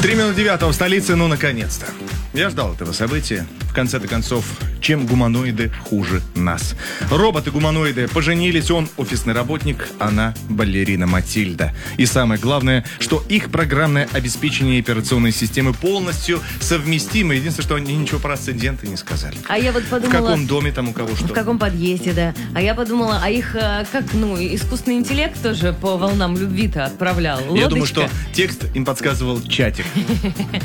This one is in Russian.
9:03 в столице, ну, наконец-то. Я ждал этого события. В конце-то концов, чем гуманоиды хуже нас? Роботы-гуманоиды поженились, он офисный работник, она балерина Матильда. И самое главное, что их программное обеспечение и операционной системы полностью совместимы. Единственное, что они ничего про асценденты не сказали. А я вот подумала... В каком доме там у кого что? В каком подъезде, да. А я подумала, а их искусственный интеллект тоже по волнам любви-то отправлял. Я думаю, что текст им подсказывал чатик.